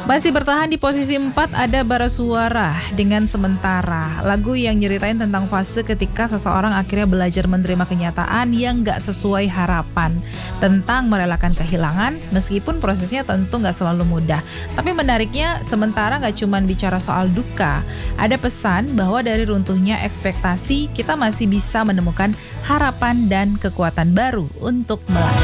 Masih bertahan di posisi 4 ada Bara Suara dengan Sementara. Lagu yang nyeritain tentang fase ketika seseorang akhirnya belajar menerima kenyataan yang gak sesuai harapan. Tentang merelakan kehilangan, meskipun prosesnya tentu gak selalu mudah. Tapi menariknya, Sementara gak cuma bicara soal duka. Ada pesan bahwa dari runtuhnya ekspektasi, kita masih bisa menemukan harapan dan kekuatan baru untuk melangkah.